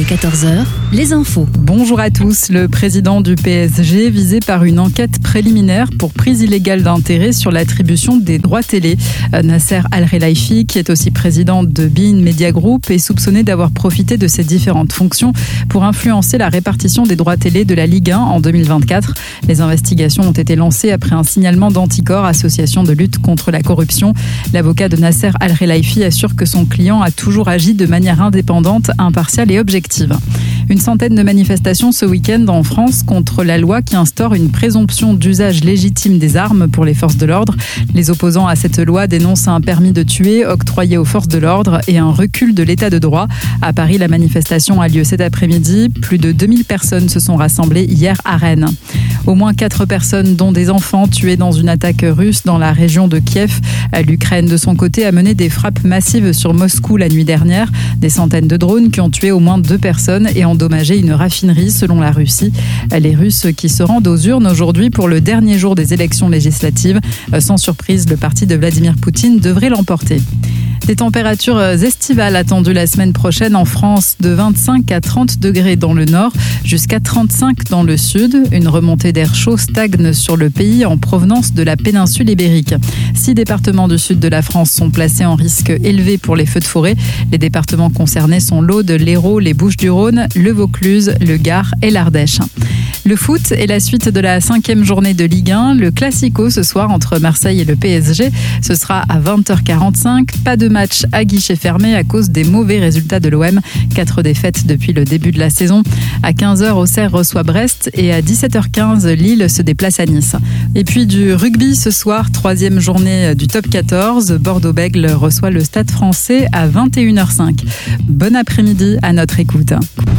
14h, les infos. Bonjour à tous. Le président du PSG visé par une enquête préliminaire pour prise illégale d'intérêt sur l'attribution des droits télé. Nasser Al-Khelaifi, qui est aussi président de beIN Media Group, est soupçonné d'avoir profité de ses différentes fonctions pour influencer la répartition des droits télé de la Ligue 1 en 2024. Les investigations ont été lancées après un signalement d'Anticor, association de lutte contre la corruption. L'avocat de Nasser Al-Khelaifi assure que son client a toujours agi de manière indépendante, impartiale et objective. Une centaine de manifestations ce week-end en France contre la loi qui instaure une présomption d'usage légitime des armes pour les forces de l'ordre. Les opposants à cette loi dénoncent un permis de tuer octroyé aux forces de l'ordre et un recul de l'état de droit. À Paris, la manifestation a lieu cet après-midi. Plus de 2000 personnes se sont rassemblées hier à Rennes. Au moins 4 personnes, dont des enfants, tués dans une attaque russe dans la région de Kiev. L'Ukraine, de son côté, a mené des frappes massives sur Moscou la nuit dernière. Des centaines de drones qui ont tué au moins 2 personnes et endommagé une raffinerie, selon la Russie. Les Russes qui se rendent aux urnes aujourd'hui pour le dernier jour des élections législatives. Sans surprise, le parti de Vladimir Poutine devrait l'emporter. Des températures estivales attendues la semaine prochaine en France, de 25 à 30 degrés dans le nord, jusqu'à 35 dans le sud. Une remontée d'air chaud stagne sur le pays en provenance de la péninsule ibérique. 6 départements du sud de la France sont placés en risque élevé pour les feux de forêt. Les départements concernés sont l'Aude, l'Hérault, les Bouches-du-Rhône, le Vaucluse, le Gard et l'Ardèche. Le foot est la suite de la 5e journée de Ligue 1. Le Classico ce soir entre Marseille et le PSG. Ce sera à 20h45. Pas de match à guichet fermé à cause des mauvais résultats de l'OM. 4 défaites depuis le début de la saison. À 15h, Auxerre reçoit Brest et à 17h15, Lille se déplace à Nice. Et puis du rugby ce soir, 3e journée du top 14. Bordeaux-Bègles reçoit le Stade Français à 21h05. Bon après-midi à notre écoute.